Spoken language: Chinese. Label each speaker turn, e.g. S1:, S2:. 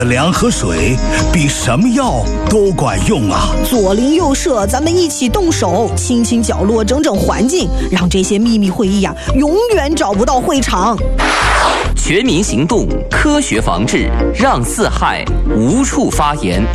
S1: 粮和水比什么药都管用啊！
S2: 左邻右舍，咱们一起动手，清清角落，整整环境，让这些秘密会议呀，永远找不到会场。
S3: 全民行动，科学防治，让四害无处发言。